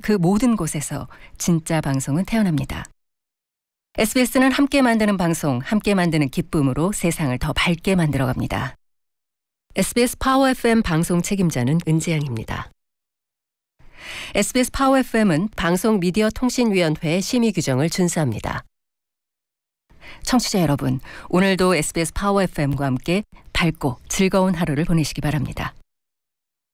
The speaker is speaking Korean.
그 모든 곳에서 진짜 방송은 태어납니다. SBS는 함께 만드는 방송, 함께 만드는 기쁨으로 세상을 더 밝게 만들어갑니다. SBS 파워 FM 방송 책임자는 은지양입니다. SBS 파워 FM은 방송미디어통신위원회의 심의 규정을 준수합니다. 청취자 여러분, 오늘도 SBS 파워 FM과 함께 밝고 즐거운 하루를 보내시기 바랍니다.